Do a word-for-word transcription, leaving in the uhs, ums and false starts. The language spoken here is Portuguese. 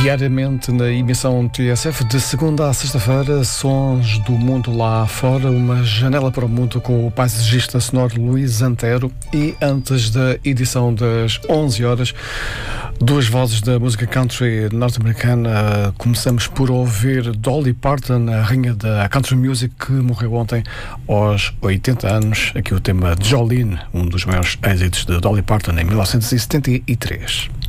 Diariamente na emissão T S F, de segunda a sexta-feira, sons do mundo lá fora, uma janela para o mundo com o paisagista sonoro Luís Antero. E antes da edição das onze horas, duas vozes da música country norte-americana. Começamos por ouvir Dolly Parton, a rainha da country music, que morreu ontem aos oitenta anos. Aqui o tema Jolene, um dos maiores êxitos de Dolly Parton em mil novecentos e setenta e três.